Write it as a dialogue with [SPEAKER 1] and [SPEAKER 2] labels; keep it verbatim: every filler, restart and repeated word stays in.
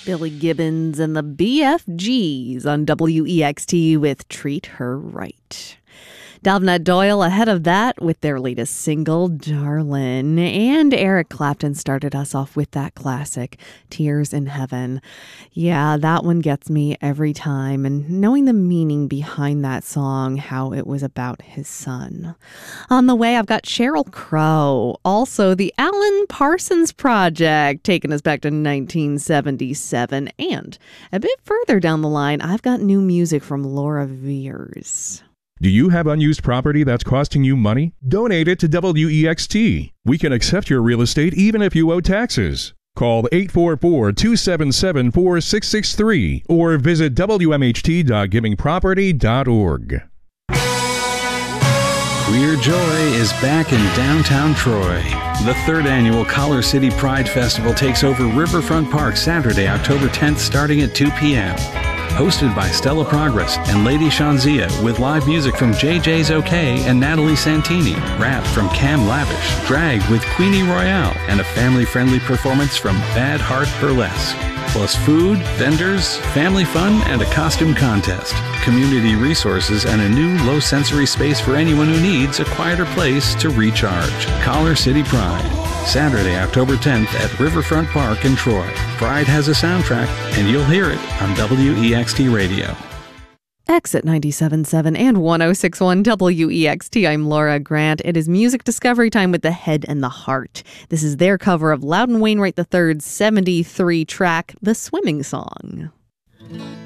[SPEAKER 1] Billy Gibbons and the B F Gs on W E X T with Treat Her Right. Davna Doyle ahead of that with their latest single, Darlin'. And Eric Clapton started us off with that classic, Tears in Heaven. Yeah, that one gets me every time. And knowing the meaning behind that song, how it was about his son. On the way, I've got Sheryl Crow. Also, the Alan Parsons Project, taking us back to nineteen seventy-seven. And a bit further down the line, I've got new music from Laura Veers.
[SPEAKER 2] Do you have unused property that's costing you money? Donate it to W E X T. We can accept your real estate even if you owe taxes. Call eight four four, two seven seven, four six six three or visit W M H T dot giving property dot org.
[SPEAKER 3] Queer Joy is back in downtown Troy. The third annual Collar City Pride Festival takes over Riverfront Park Saturday, October tenth, starting at two p.m. Hosted by Stella Progress and Lady Shanzia, with live music from J J's OK and Natalie Santini, rap from Cam Lavish, drag with Queenie Royale, and a family-friendly performance from Bad Heart Burlesque. Plus food, vendors, family fun, and a costume contest. Community resources and a new low-sensory space for anyone who needs a quieter place to recharge. Collar City Pride. Saturday, October tenth at Riverfront Park in Troy. Pride has a soundtrack, and you'll hear it on W E X T Radio.
[SPEAKER 1] Exit ninety-seven point seven and one oh six point one W E X T. I'm Laura Grant. It is music discovery time with the Head and the Heart. This is their cover of Loudon Wainwright the third's seventy-three track, The Swimming Song.